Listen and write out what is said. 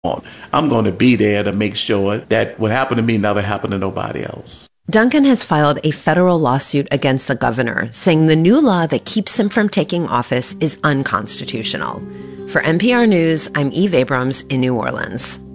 I'm going to be there to make sure that what happened to me never happened to nobody else. Duncan has filed a federal lawsuit against the governor, saying the new law that keeps him from taking office is unconstitutional. For NPR News, I'm Eve Abrams in New Orleans.